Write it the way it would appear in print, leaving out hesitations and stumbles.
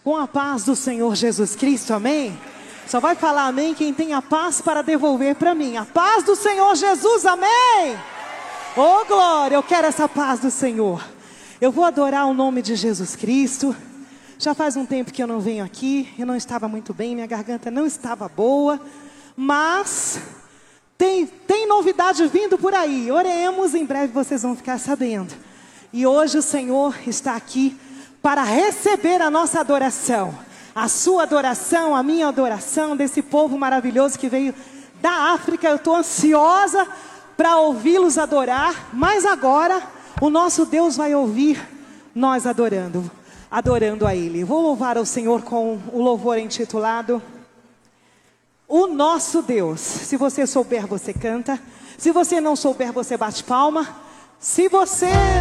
com a paz do Senhor Jesus Cristo, amém? Só vai falar amém quem tem a paz para devolver para mim. A paz do Senhor Jesus, amém? Oh glória, eu quero essa paz do Senhor. Eu vou adorar o nome de Jesus Cristo. Já faz um tempo que eu não venho aqui, eu não estava muito bem, minha garganta não estava boa, mas tem novidade vindo por aí. Oremos, em breve vocês vão ficar sabendo. E hoje o Senhor está aqui para receber a nossa adoração, a sua adoração, a minha adoração, desse povo maravilhoso que veio da África. Eu estou ansiosa para ouvi-los adorar, mas agora o nosso Deus vai ouvir nós adorando a Ele. Vou louvar ao Senhor com o louvor intitulado O Nosso Deus. Se você souber, você canta. Se você não souber, você bate palma. Se você